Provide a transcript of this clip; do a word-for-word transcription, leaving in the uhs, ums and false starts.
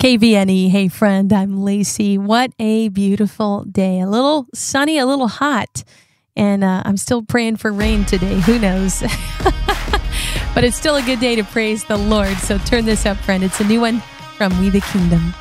K V N E, hey friend, I'm Lacey. What a beautiful day. A little sunny, a little hot. And uh, I'm still praying for rain today. Who knows? But it's still a good day to praise the Lord. So turn this up, friend. It's a new one from We the Kingdom.